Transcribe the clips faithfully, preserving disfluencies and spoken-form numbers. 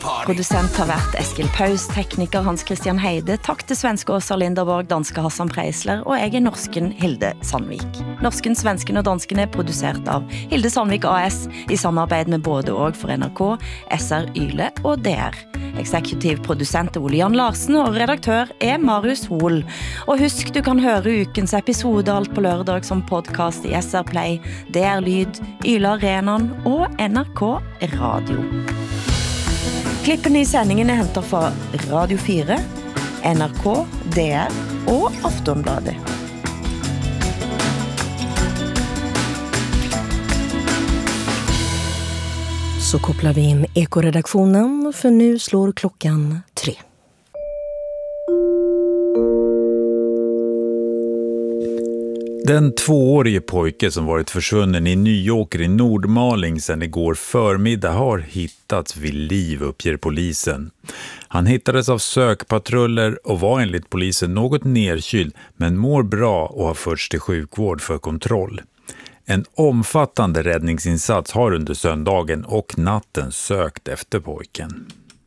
Producent har vært Eskil Paus, tekniker Hans Christian Heide, takk til svenske Åsa Linderborg, danske Hassan Preisler, og jeg er norsken Hilde Sandvik. Norsken, svensken og dansken er produsert av Hilde Sandvik A S i samarbeid med både og for N R K, S R Yle og D R. Eksekutiv produsent er Ole Jan Larsen, og redaktør er Marius Hol. Og husk, du kan høre ukens episode alt på lørdag som podcast i S R Play, D R Lyd, Yle Arenan og N R K Radio. Klippen i sendingen er hentet fra Radio fire, N R K, D R og Aftonbladet. Så kopplar vi in ekoredaktionen, för nu slår klockan tre. Den tvåårige pojke som varit försvunnen i Nyåker i Nordmaling sedan igår förmiddag har hittats vid liv, uppger polisen. Han hittades av sökpatruller och var enligt polisen något nerkyld men mår bra och har förts till sjukvård för kontroll. En omfattande räddningsinsats har under söndagen och natten sökt efter pojken.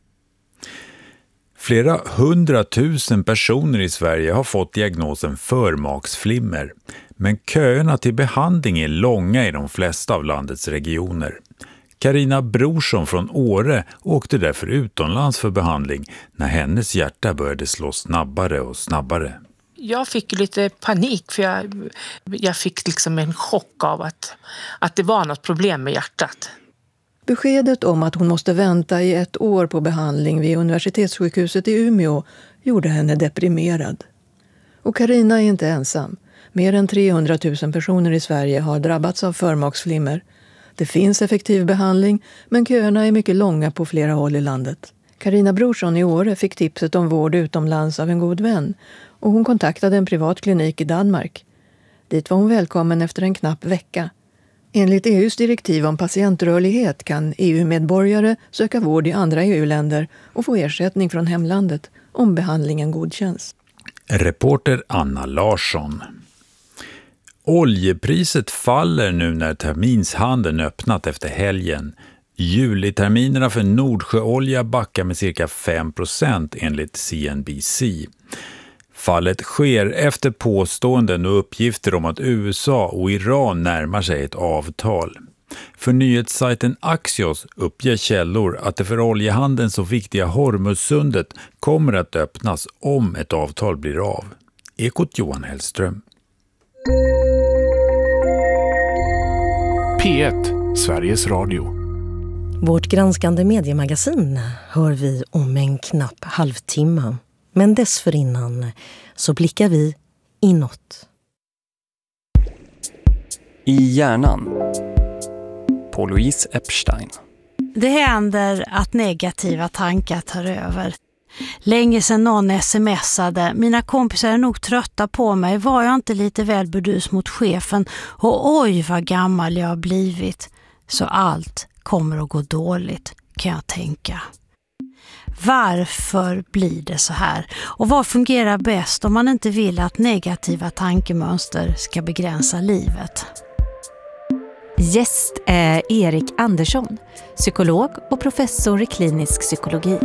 Flera hundratusen personer i Sverige har fått diagnosen förmaksflimmer, men köerna till behandling är långa i de flesta av landets regioner. Carina Brorsson från Åre åkte därför utomlands för behandling när hennes hjärta började slå snabbare och snabbare. Jag fick lite panik för jag, jag fick liksom en chock av att, att det var något problem med hjärtat. Beskedet om att hon måste vänta i ett år på behandling vid universitetssjukhuset i Umeå gjorde henne deprimerad. Och Carina är inte ensam. Mer än trehundratusen personer i Sverige har drabbats av förmaksflimmer. Det finns effektiv behandling, men köerna är mycket långa på flera håll i landet. Carina Brorsson i Åre fick tipset om vård utomlands av en god vän och hon kontaktade en privat klinik i Danmark. Dit var hon välkommen efter en knapp vecka. Enligt E U:s direktiv om patientrörlighet kan E U-medborgare söka vård i andra E U-länder och få ersättning från hemlandet om behandlingen godkänns. Reporter Anna Larsson. Oljepriset faller nu när terminshandeln öppnat efter helgen. Juliterminerna för Nordsjöolja backar med cirka fem procent enligt C N B C. Fallet sker efter påståenden och uppgifter om att U S A och Iran närmar sig ett avtal. För nyhetssajten Axios uppger källor att det för oljehandeln så viktiga Hormuzsundet kommer att öppnas om ett avtal blir av. Ekot Johan Hellström. P ett, Sveriges Radio. Vårt granskande mediemagasin hör vi om en knapp halvtimme. Men dessförinnan så blickar vi inåt. I hjärnan på Louise Epstein. Det händer att negativa tankar tar över. Länge sedan någon smsade. Mina kompisar är nog trötta på mig. Var jag inte lite väl burdus mot chefen? Och oj vad gammal jag har blivit. Så allt kommer att gå dåligt, kan jag tänka. Varför blir det så här? Och vad fungerar bäst om man inte vill att negativa tankemönster ska begränsa livet? Gäst är Erik Andersson, psykolog och professor i klinisk psykologi.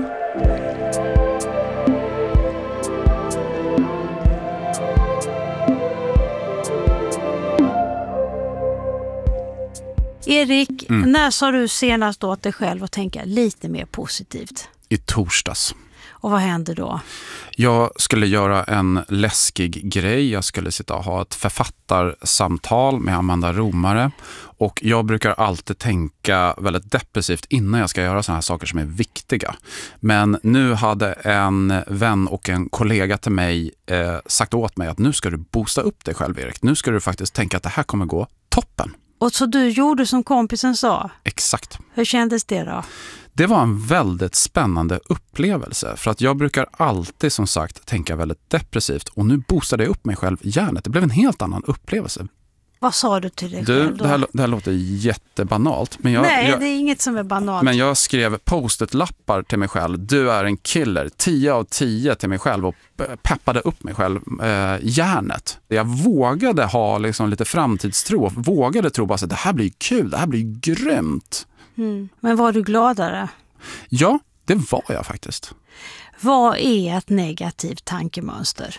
Erik, Mm. när sa du senast åt dig själv att tänka lite mer positivt? I torsdags. Och vad hände då? Jag skulle göra en läskig grej. Jag skulle sitta och ha ett författarsamtal med Amanda Romare. Och jag brukar alltid tänka väldigt depressivt innan jag ska göra såna här saker som är viktiga. Men nu hade en vän och en kollega till mig eh, sagt åt mig att nu ska du boosta upp dig själv, Erik. Nu ska du faktiskt tänka att det här kommer gå toppen. Och så du gjorde som kompisen sa? Exakt. Hur kändes det då? Det var en väldigt spännande upplevelse för att jag brukar alltid som sagt tänka väldigt depressivt och nu boostade jag upp mig själv i hjärnet. Det blev en helt annan upplevelse. Vad sa du till dig du, själv då? Det här, det här låter jättebanalt. Men jag, Nej, jag, det är inget som är banalt. Men jag skrev post-it-lappar till mig själv. Du är en killer. tio av tio till mig själv och peppade upp mig själv. Eh, hjärnet. Jag vågade ha liksom lite framtidstro. Vågade tro bara att det här blir kul. Det här blir grymt. Mm. Men var du gladare? Ja, Det var jag faktiskt. Vad är ett negativt tankemönster?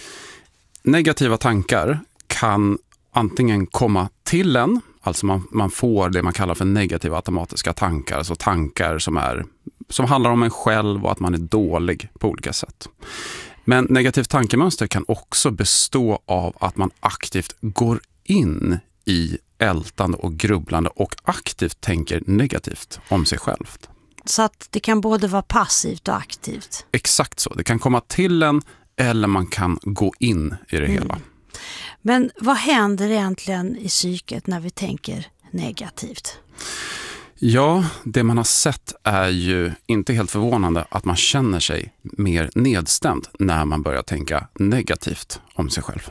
Negativa tankar kan antingen komma till en, alltså man, man får det man kallar för negativa automatiska tankar, alltså tankar som, är, som handlar om en själv och att man är dålig på olika sätt. Men negativt tankemönster kan också bestå av att man aktivt går in i ältande och grubblande och aktivt tänker negativt om sig själv. Så att det kan både vara passivt och aktivt. Exakt så. Det kan komma till en eller man kan gå in i det mm. hela. Men vad händer egentligen i psyket när vi tänker negativt? Ja, det man har sett är ju inte helt förvånande att man känner sig mer nedstämd när man börjar tänka negativt om sig själv.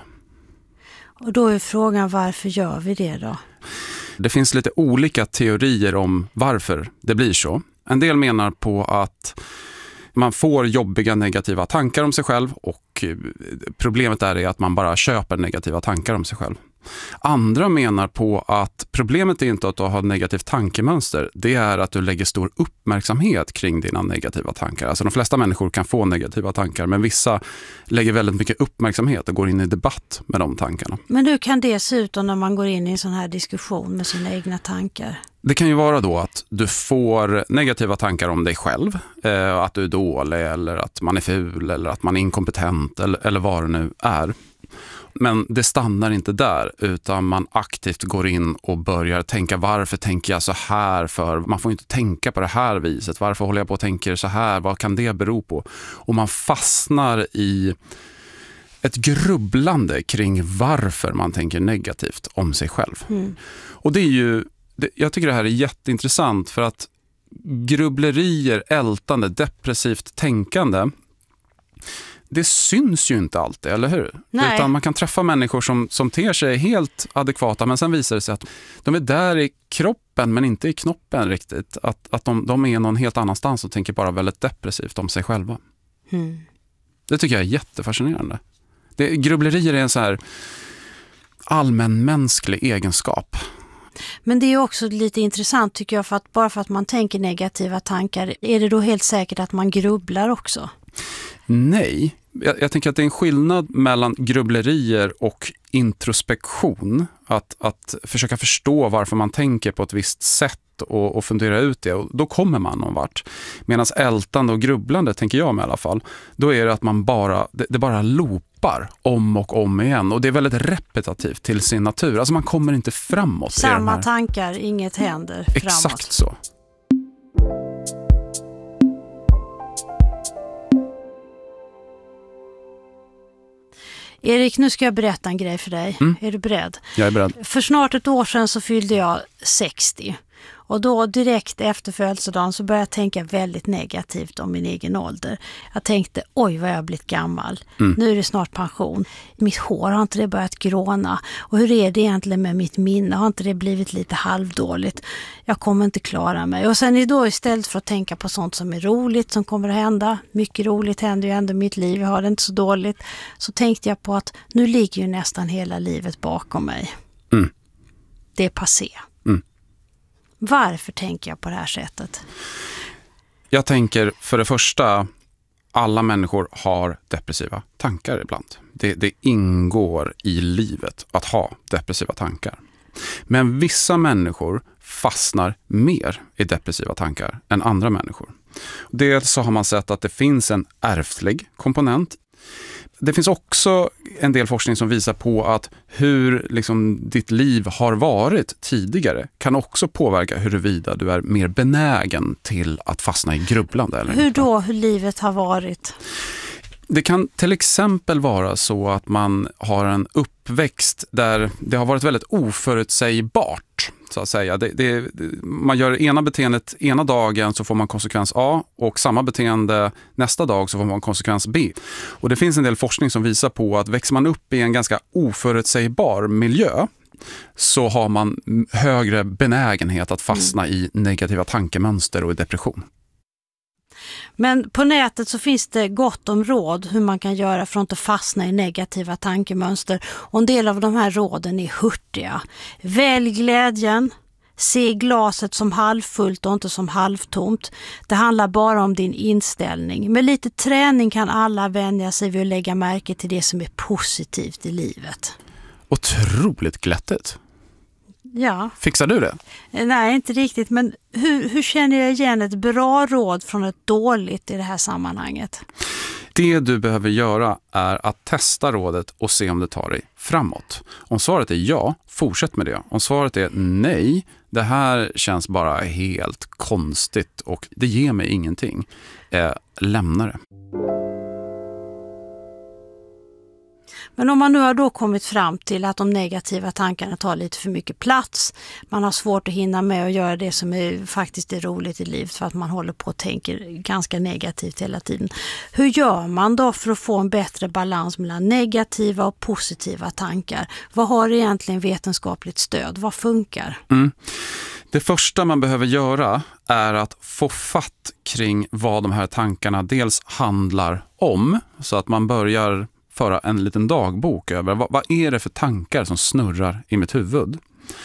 Och då är frågan, varför gör vi det då? Det finns lite olika teorier om varför det blir så. En del menar på att man får jobbiga negativa tankar om sig själv och problemet är att man bara köper negativa tankar om sig själv. Andra menar på att problemet är inte att du har negativt tankemönster, det är att du lägger stor uppmärksamhet kring dina negativa tankar. Alltså de flesta människor kan få negativa tankar, men vissa lägger väldigt mycket uppmärksamhet och går in i debatt med de tankarna. Men hur kan det se ut när man går in i en sån här diskussion med sina egna tankar? Det kan ju vara då att du får negativa tankar om dig själv, eh, att du är dålig eller att man är ful eller att man är inkompetent eller, eller vad det nu är. Men det stannar inte där, utan man aktivt går in och börjar tänka, varför tänker jag så här för? Man får inte tänka på det här viset. Varför håller jag på och tänker så här? Vad kan det bero på? Och man fastnar i ett grubblande kring varför man tänker negativt om sig själv. Mm. Och det är ju, det, jag tycker det här är jätteintressant för att grubblerier, ältande, depressivt tänkande, det syns ju inte alltid, eller hur? Nej. Utan man kan träffa människor som, som ter sig helt adekvata, men sen visar det sig att de är där i kroppen men inte i knoppen riktigt. Att, att de, de är någon helt annanstans och tänker bara väldigt depressivt om sig själva. Mm. Det tycker jag är jättefascinerande. Det, grubblerier är en så här allmänmänsklig egenskap. Men det är också lite intressant tycker jag, för att bara för att man tänker negativa tankar, är det då helt säkert att man grubblar också? Nej, jag, jag tänker att det är en skillnad mellan grubblerier och introspektion. Att, att försöka förstå varför man tänker på ett visst sätt och, och fundera ut det. Och då kommer man någon vart. Medan ältande och grubblande, tänker jag med i alla fall, då är det att man bara, det, det bara loopar om och om igen. Och det är väldigt repetitivt till sin natur. Alltså man kommer inte framåt. Samma här tankar, inget händer framåt. Exakt så. Erik, nu ska jag berätta en grej för dig. Mm. Är du beredd? Jag är beredd. För snart ett år sedan så fyllde jag sextio. Och då direkt efter födelsedagen så började jag tänka väldigt negativt om min egen ålder. Jag tänkte, oj vad jag har blivit gammal. Mm. Nu är det snart pension. Mitt hår har inte det börjat gråna. Och hur är det egentligen med mitt minne? Har inte det blivit lite halvdåligt? Jag kommer inte klara mig. Och sen då istället för att tänka på sånt som är roligt, som kommer att hända. Mycket roligt händer ju ändå i mitt liv. Jag har det inte så dåligt. Så tänkte jag på att nu ligger ju nästan hela livet bakom mig. Mm. Det är passé. Mm. Varför tänker jag på det här sättet? Jag tänker för det första, alla människor har depressiva tankar ibland. Det, det ingår i livet att ha depressiva tankar. Men vissa människor fastnar mer i depressiva tankar än andra människor. Dels så har man sett att det finns en ärftlig komponent. Det finns också en del forskning som visar på att hur liksom ditt liv har varit tidigare kan också påverka huruvida du är mer benägen till att fastna i grubblande. Eller hur då, hur livet har varit? Det kan till exempel vara så att man har en uppväxt där det har varit väldigt oförutsägbart, så att säga. Det, det, man gör ena beteendet ena dagen så får man konsekvens A och samma beteende nästa dag så får man konsekvens B. Och det finns en del forskning som visar på att växer man upp i en ganska oförutsägbar miljö så har man högre benägenhet att fastna mm. i negativa tankemönster och i depression. Men på nätet så finns det gott om råd hur man kan göra för att inte fastna i negativa tankemönster. Och en del av de här råden är hurtiga. Välj glädjen, Se glaset som halvfullt och inte som halvtomt. Det handlar bara om din inställning. Med lite träning kan alla vänja sig vid att lägga märke till det som är positivt i livet. Otroligt glättigt. Ja. Fixar du det? Nej, inte riktigt. Men hur, hur känner jag igen ett bra råd från ett dåligt i det här sammanhanget? Det du behöver göra är att testa rådet och se om det tar dig framåt. Om svaret är ja, fortsätt med det. Om svaret är nej, det här känns bara helt konstigt och det ger mig ingenting, eh, lämna det. Men om man nu har då kommit fram till att de negativa tankarna tar lite för mycket plats, man har svårt att hinna med att göra det som är, faktiskt är roligt i livet för att man håller på och tänker ganska negativt hela tiden. Hur gör man då för att få en bättre balans mellan negativa och positiva tankar? Vad har egentligen vetenskapligt stöd? Vad funkar? Mm. Det första man behöver göra är att få fatt kring vad de här tankarna dels handlar om, så att man börjar föra en liten dagbok över vad, vad är det för tankar som snurrar i mitt huvud.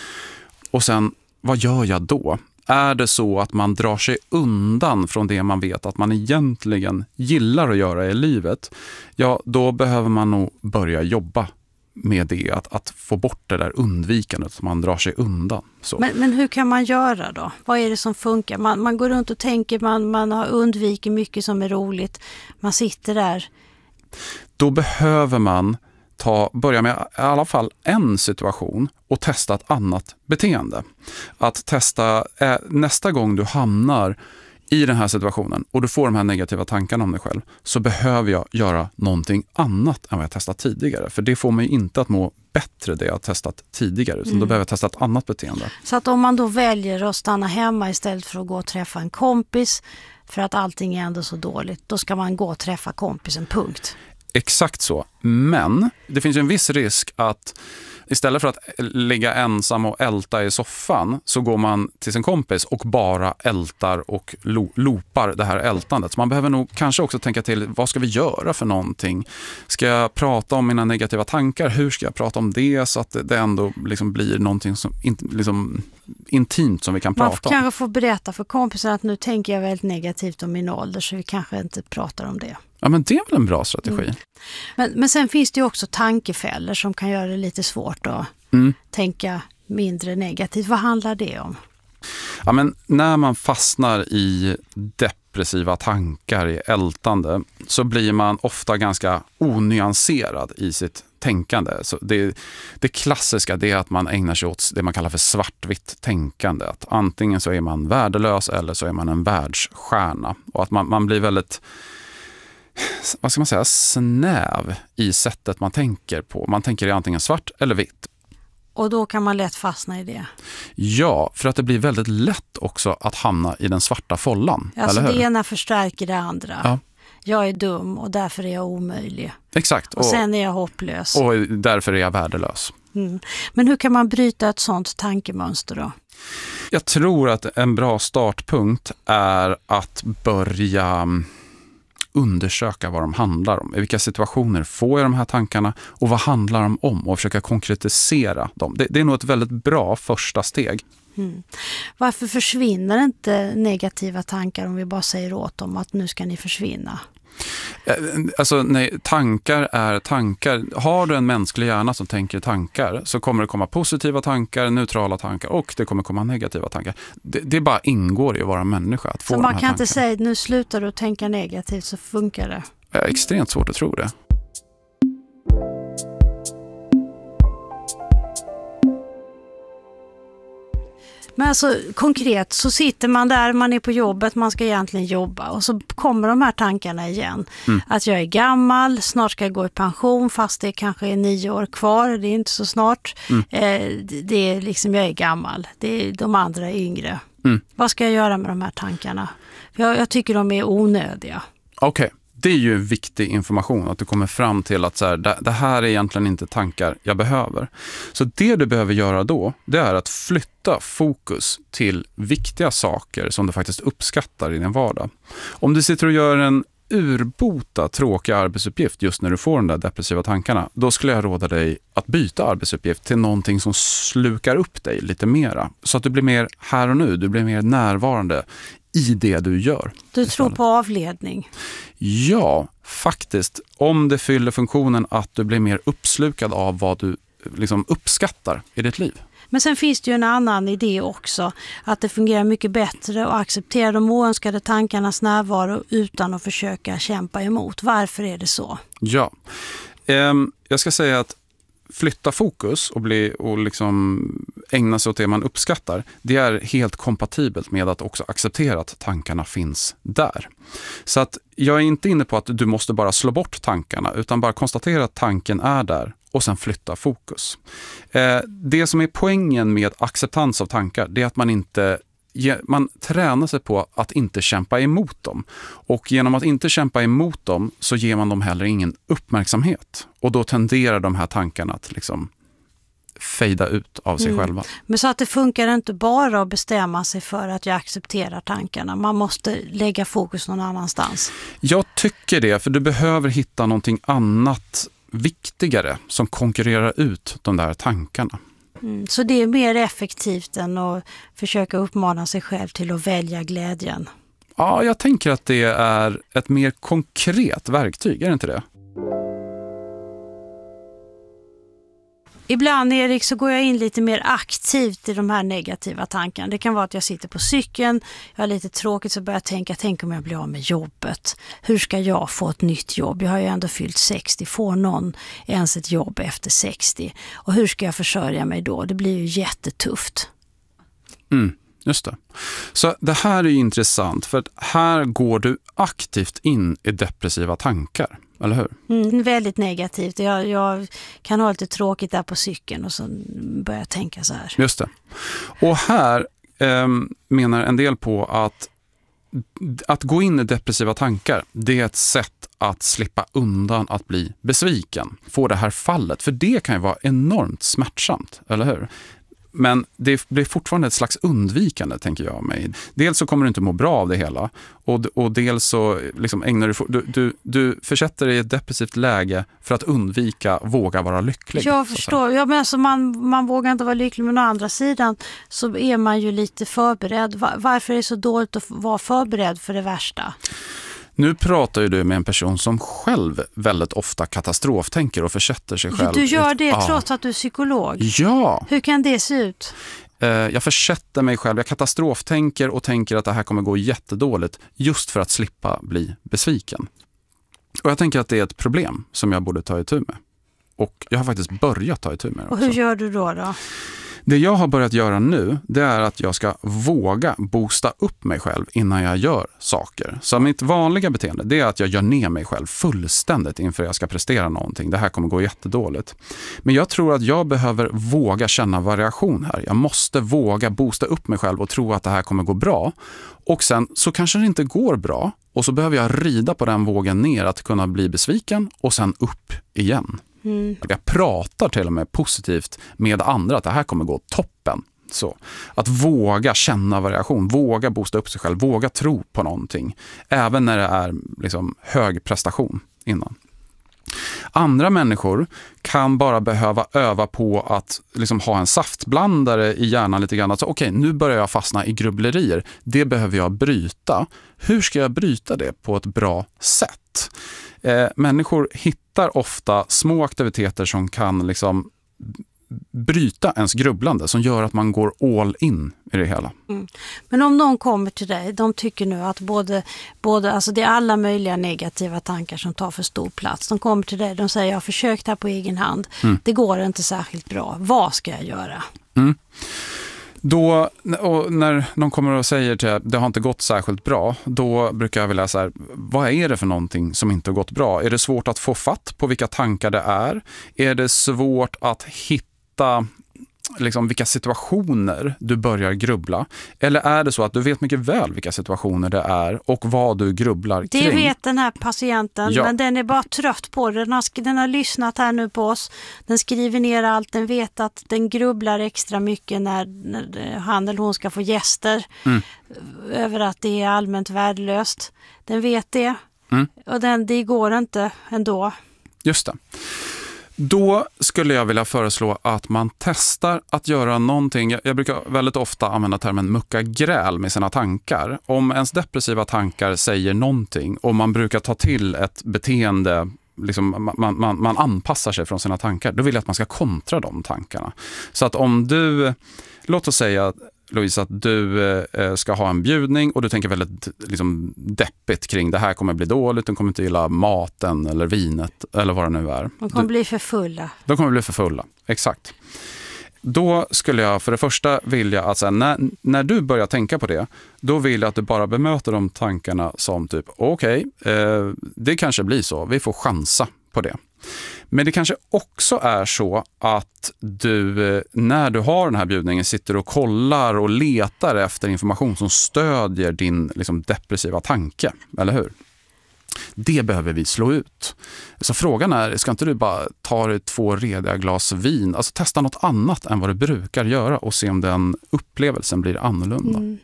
Och sen, vad gör jag då? Är det så att man drar sig undan från det man vet att man egentligen gillar att göra i livet, ja, då behöver man nog börja jobba med det, att, att få bort det där undvikandet som man drar sig undan. Så. Men, men hur kan man göra då? Vad är det som funkar? Man, man går runt och tänker, man, man har undvikit mycket som är roligt. Man sitter där. Då behöver man ta, börja med i alla fall en situation och testa ett annat beteende. Att testa eh, nästa gång du hamnar i den här situationen och du får de här negativa tankarna om dig själv, så behöver jag göra någonting annat än vad jag testat tidigare. För det får mig inte att må bättre det jag har testat tidigare, utan mm. då behöver jag testa ett annat beteende. Så att om man då väljer att stanna hemma istället för att gå och träffa en kompis för att allting är ändå så dåligt, då ska man gå och träffa kompisen, punkt. Exakt så. Men det finns ju en viss risk att istället för att ligga ensam och älta i soffan, så går man till sin kompis och bara ältar och lo- loopar det här ältandet. Så man behöver nog kanske också tänka till, vad ska vi göra för någonting? Ska jag prata om mina negativa tankar? Hur ska jag prata om det så att det ändå liksom blir någonting som in, liksom intimt som vi kan prata om? Man kanske får berätta för kompisen att nu tänker jag väldigt negativt om min ålder, så vi kanske inte pratar om det. Ja, men det är väl en bra strategi. Mm. Men, men sen finns det ju också tankefällor som kan göra det lite svårt att mm. tänka mindre negativt. Vad handlar det om? Ja, men när man fastnar i depressiva tankar, i ältande, så blir man ofta ganska onyanserad i sitt tänkande. Så det, det klassiska det är att man ägnar sig åt det man kallar för svartvitt tänkande. Att antingen så är man värdelös eller så är man en världsstjärna. Och att man, man blir väldigt, vad ska man säga, snäv i sättet man tänker på. Man tänker i antingen svart eller vitt. Och då kan man lätt fastna i det. Ja, för att det blir väldigt lätt också att hamna i den svarta follan. Alltså eller hur? Det ena förstärker det andra. Ja. Jag är dum och därför är jag omöjlig. Exakt. Och, och sen är jag hopplös. Och därför är jag värdelös. Mm. Men hur kan man bryta ett sånt tankemönster då? Jag tror att en bra startpunkt är att börja undersöka vad de handlar om. I vilka situationer får jag de här tankarna och vad handlar de om, och försöka konkretisera dem. Det, det är nog ett väldigt bra första steg. Mm. Varför försvinner inte negativa tankar om vi bara säger åt dem att nu ska ni försvinna? Alltså nej, tankar är tankar. Har du en mänsklig hjärna som tänker tankar, så kommer det komma positiva tankar, neutrala tankar, och det kommer komma negativa tankar. Det, det bara ingår i att vara människa att få. Så de man här kan tankarna. inte säga nu slutar du tänka negativt så funkar det? Det är extremt svårt att tro det. Men alltså konkret så sitter man där, man är på jobbet, man ska egentligen jobba, och så kommer de här tankarna igen. Mm. Att jag är gammal, snart ska jag gå i pension fast det kanske är nio år kvar, det är inte så snart. Mm. Eh, det är liksom, jag är gammal, det är, de andra är yngre. Mm. Vad ska jag göra med de här tankarna? Jag, jag tycker de är onödiga. Okej. Okay. Det är ju viktig information att du kommer fram till att så här, det, det här är egentligen inte tankar jag behöver. Så det du behöver göra då, det är att flytta fokus till viktiga saker som du faktiskt uppskattar i din vardag. Om du sitter och gör en urbota tråkiga arbetsuppgift just när du får de där depressiva tankarna, då skulle jag råda dig att byta arbetsuppgift till någonting som slukar upp dig lite mera. Så att du blir mer här och nu, du blir mer närvarande i det du gör. Du tror på avledning? Ja, faktiskt. Om det fyller funktionen att du blir mer uppslukad av vad du liksom uppskattar i ditt liv. Men sen finns det ju en annan idé också, att det fungerar mycket bättre att acceptera de oönskade tankarnas närvaro utan att försöka kämpa emot. Varför är det så? Ja, ehm, jag ska säga att flytta fokus och, bli, och liksom ägna sig åt det man uppskattar, det är helt kompatibelt med att också acceptera att tankarna finns där. Så att jag är inte inne på att du måste bara slå bort tankarna, utan bara konstatera att tanken är där och sen flytta fokus. Eh, det som är poängen med acceptans av tankar, det är att man inte man tränar sig på att inte kämpa emot dem. Och genom att inte kämpa emot dem så ger man dem heller ingen uppmärksamhet. Och då tenderar de här tankarna att liksom fejda ut av sig mm. själva. Men så att det funkar inte bara att bestämma sig för att jag accepterar tankarna. Man måste lägga fokus någon annanstans. Jag tycker det, för du behöver hitta någonting annat viktigare som konkurrerar ut de där tankarna. Mm, så det är mer effektivt än att försöka uppmana sig själv till att välja glädjen? Ja, jag tänker att det är ett mer konkret verktyg, är det inte det? Ibland, Erik, så går jag in lite mer aktivt i de här negativa tankarna. Det kan vara att jag sitter på cykeln, jag har lite tråkigt så börjar jag tänka, tänk om jag blir av med jobbet. Hur ska jag få ett nytt jobb? Jag har ju ändå fyllt sextio, får någon ens ett jobb efter sextio? Och hur ska jag försörja mig då? Det blir ju jättetufft. Mm. Just det. Så det här är ju intressant, för att här går du aktivt in i depressiva tankar, eller hur? Mm, väldigt negativt. Jag, jag kan ha lite tråkigt där på cykeln och så börjar jag tänka så här. Just det. Och här eh, menar en del på att att gå in i depressiva tankar, det är ett sätt att slippa undan att bli besviken. Få det här fallet, för det kan ju vara enormt smärtsamt, eller hur? Men det blir fortfarande ett slags undvikande, tänker jag mig. Dels så kommer du inte må bra av det hela. Och, och dels så liksom ägnar du, du, du, du försätter dig i ett depressivt läge för att undvika våga vara lycklig. Jag förstår. Ja, men alltså man, man vågar inte vara lycklig, men å andra sidan så är man ju lite förberedd. Var, varför är det så dåligt att vara förberedd för det värsta? Nu pratar ju du med en person som själv väldigt ofta katastroftänker och försätter sig själv. Du gör det ett, trots ah. att du är psykolog? Ja. Hur kan det se ut? Jag försätter mig själv, jag katastroftänker och tänker att det här kommer gå jättedåligt just för att slippa bli besviken. Och jag tänker att det är ett problem som jag borde ta itu med. Och jag har faktiskt börjat ta itu med det också. Och hur gör du då då? Det jag har börjat göra nu, det är att jag ska våga boosta upp mig själv innan jag gör saker. Så mitt vanliga beteende, det är att jag gör ner mig själv fullständigt inför jag ska prestera någonting. Det här kommer gå jättedåligt. Men jag tror att jag behöver våga känna variation här. Jag måste våga boosta upp mig själv och tro att det här kommer gå bra. Och sen så kanske det inte går bra. Och så behöver jag rida på den vågen ner att kunna bli besviken och sen upp igen. Mm. Jag pratar till och med positivt med andra att det här kommer gå toppen. Så att våga känna variation, våga boosta upp sig själv, våga tro på någonting. Även när det är liksom hög prestation innan. Andra människor kan bara behöva öva på att liksom ha en saftblandare i hjärnan lite grann. Alltså, okej, nu börjar jag fastna i grubblerier. Det behöver jag bryta. Hur ska jag bryta det på ett bra sätt? Eh, människor hittar ofta små aktiviteter som kan liksom bryta ens grubblande, som gör att man går all in i det hela. Mm. Men om någon kommer till dig, de tycker nu att både, både, alltså det är alla möjliga negativa tankar som tar för stor plats. De kommer till dig, de säger jag har försökt här på egen hand. Mm. Det går inte särskilt bra. Vad ska jag göra? Mm. Då, och när de kommer och säger till att det har inte gått särskilt bra, då brukar jag vilja säga, vad är det för någonting som inte har gått bra? Är det svårt att få fatt på vilka tankar det är? Är det svårt att hitta liksom vilka situationer du börjar grubbla? Eller är det så att du vet mycket väl vilka situationer det är och vad du grubblar kring? Det vet den här patienten, ja. Men den är bara trött på det. Den har, den har lyssnat här nu på oss. Den skriver ner allt. Den vet att den grubblar extra mycket när, när han eller hon ska få gäster. Mm. Över att det är allmänt värdelöst. Den vet det. Mm. Och den, det går inte ändå. Just det. Då skulle jag vilja föreslå att man testar att göra någonting. Jag, jag brukar väldigt ofta använda termen mucka gräl med sina tankar. Om ens depressiva tankar säger någonting och man brukar ta till ett beteende, liksom, man, man, man anpassar sig från sina tankar, då vill jag att man ska kontra de tankarna. Så att om du, låt oss säga Louise, att du eh, ska ha en bjudning och du tänker väldigt liksom, deppigt kring det här kommer bli dåligt, de kommer inte gilla maten eller vinet eller vad det nu är. De kommer du, bli för fulla. De kommer bli för fulla, exakt. Då skulle jag för det första vilja att så här, när, när du börjar tänka på det, då vill jag att du bara bemöter de tankarna som typ okej, okay, eh, det kanske blir så, vi får chansa på det. Men det kanske också är så att du, när du har den här bjudningen, sitter och kollar och letar efter information som stödjer din liksom, depressiva tanke, eller hur? Det behöver vi slå ut. Så frågan är, ska inte du bara ta dig två rediga glas vin, alltså testa något annat än vad du brukar göra och se om den upplevelsen blir annorlunda. Mm.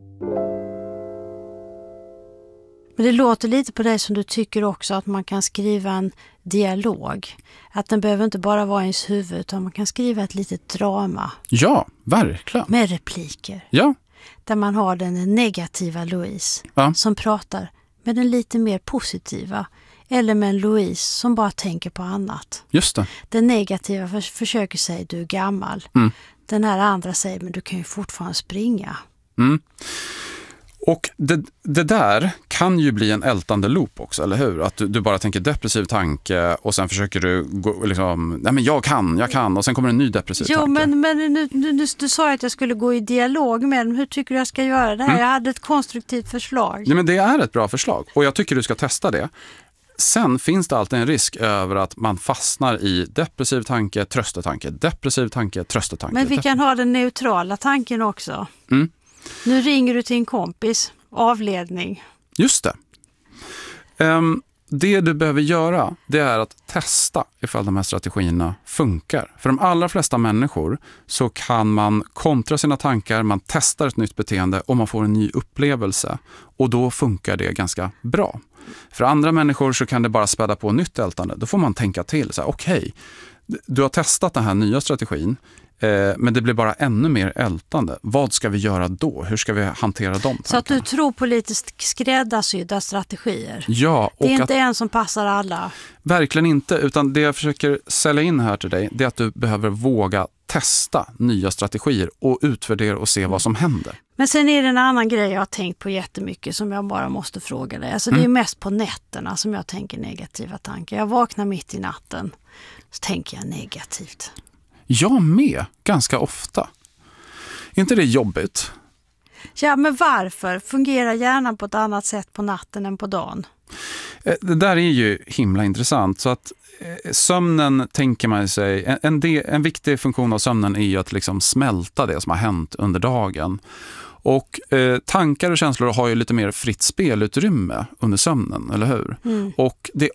Men det låter lite på dig som du tycker också att man kan skriva en dialog. Att den behöver inte bara vara i ens huvud, utan man kan skriva ett litet drama. Ja, verkligen. Med repliker. Ja. Där man har den negativa Louise ja. som pratar med den lite mer positiva. Eller med en Louise som bara tänker på annat. Just det. Den negativa för- försöker säga du är gammal. Mm. Den här andra säger men du kan ju fortfarande springa. Mm. Och det, det där kan ju bli en ältande loop också, eller hur? Att du, du bara tänker depressiv tanke och sen försöker du gå, liksom, nej men jag kan, jag kan och sen kommer en ny depressiv jo, tanke. Jo, men, men nu, nu, nu, du sa att jag skulle gå i dialog med dem. Hur tycker du jag ska göra det här? Mm. Jag hade ett konstruktivt förslag. Ja, men det är ett bra förslag och jag tycker du ska testa det. Sen finns det alltid en risk över att man fastnar i depressiv tanke, tröstetanke, depressiv tanke, tröstetanke. Men vi kan ha den neutrala tanken också. Mm. Nu ringer du till en kompis, avledning. Just det. Um, det du behöver göra, det är att testa ifall de här strategierna funkar. För de allra flesta människor så kan man kontra sina tankar, man testar ett nytt beteende och man får en ny upplevelse. Och då funkar det ganska bra. För andra människor så kan det bara späda på nytt ältande. Då får man tänka till. Okej, okay, du har testat den här nya strategin. Men det blir bara ännu mer ältande. Vad ska vi göra då? Hur ska vi hantera de tankarna? Så att du tror på lite skräddarsydda strategier. Ja. Och det är inte att, en som passar alla. Verkligen inte. Utan det jag försöker sälja in här till dig, det är att du behöver våga testa nya strategier och utvärdera och se mm. vad som händer. Men sen är det en annan grej jag har tänkt på jättemycket som jag bara måste fråga dig. Alltså mm. det är mest på nätterna som jag tänker negativa tankar. Jag vaknar mitt i natten så tänker jag negativt. Jag med, ganska ofta. Är inte det jobbigt? Ja, men varför? Fungerar hjärnan på ett annat sätt på natten än på dagen? Det där är ju himla intressant. Så att sömnen, tänker man sig, en, en, del, en viktig funktion av sömnen är ju att liksom smälta det som har hänt under dagen. Och eh, tankar och känslor har ju lite mer fritt spelutrymme under sömnen, eller hur? Mm. Och det är